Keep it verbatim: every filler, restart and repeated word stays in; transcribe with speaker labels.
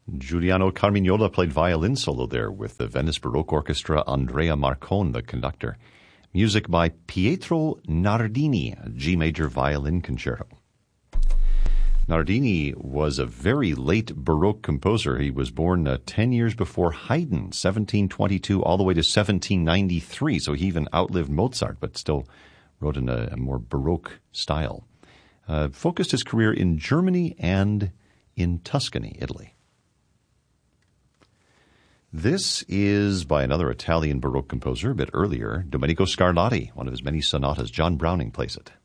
Speaker 1: Giuliano Carmignola played violin solo there with the Venice Baroque Orchestra, Andrea Marcon, the conductor. Music by Pietro Nardini, a G major violin concerto. Nardini was a very late Baroque composer. He was born uh, ten years before Haydn, seventeen twenty-two, all the way to seventeen ninety-three. So he even outlived Mozart, but still wrote in a, a more Baroque style. Uh, focused his career in Germany and in Tuscany, Italy. This is by another Italian Baroque composer a bit earlier, Domenico Scarlatti, one of his many sonatas. John Browning plays it.